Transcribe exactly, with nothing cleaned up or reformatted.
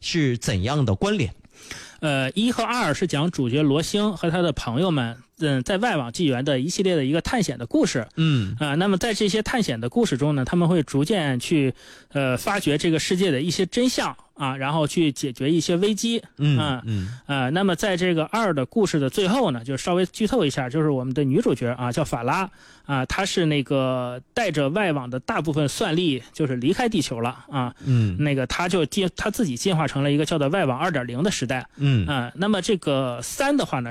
是怎样的关联？ 呃，一和二是讲主角罗星和他的朋友们，嗯，在外网纪元的一系列的一个探险的故事。 嗯啊、呃，那么在这些探险的故事中呢，他们会逐渐去呃发掘这个世界的一些真相啊，然后去解决一些危机。 嗯啊嗯呃，那么在这个二的故事的最后呢，就稍微剧透一下，就是我们的女主角啊叫法拉啊，她是那个带着外网的大部分算力就是离开地球了啊。 嗯， 那个她就进她自己进化成了一个叫做外网 二点零 的时代。 嗯啊、呃，那么这个三的话呢。